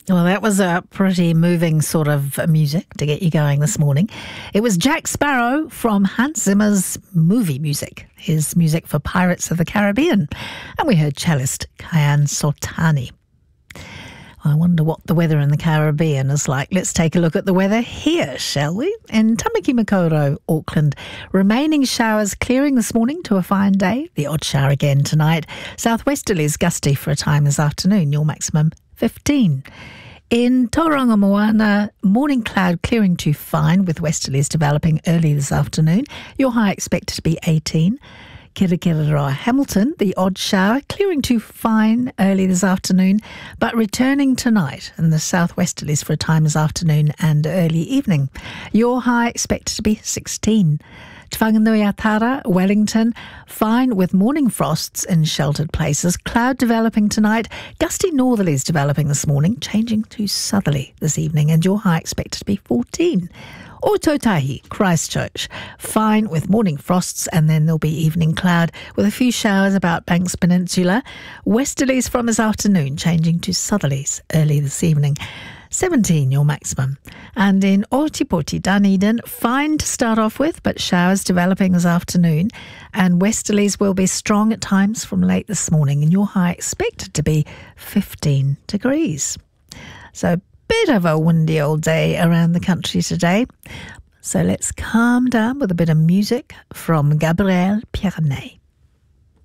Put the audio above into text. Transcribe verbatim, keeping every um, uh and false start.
Well, that was a pretty moving sort of music to get you going this morning. It was Jack Sparrow from Hans Zimmer's movie music, his music for Pirates of the Caribbean. And we heard cellist Kayan Soltani. I wonder what the weather in the Caribbean is like. Let's take a look at the weather here, shall we? In Tamaki Makaurau, Auckland, remaining showers clearing this morning to a fine day. The odd shower again tonight. Southwesterlies gusty for a time this afternoon. Your maximum fifteen. In Tauranga Moana, morning cloud clearing to fine with westerlies developing early this afternoon. Your high expected to be eighteen. Kirikiriroa Hamilton, the odd shower clearing to fine early this afternoon, but returning tonight in the southwesterlies for a time this afternoon and early evening. Your high expected to be sixteen. Te Whanganui-a-Tara, Wellington, fine with morning frosts in sheltered places. Cloud developing tonight, gusty northerlies developing this morning, changing to southerly this evening, and your high expected to be fourteen. Ototahi, Christchurch, fine with morning frosts, and then there'll be evening cloud with a few showers about Banks Peninsula. Westerlies from this afternoon, changing to southerlies early this evening. seventeen your maximum. And in Ōtepoti, Dunedin, fine to start off with, but showers developing this afternoon, and westerlies will be strong at times from late this morning, and your high expected to be fifteen degrees. So bit of a windy old day around the country today. So let's calm down with a bit of music from Gabriel Piernet.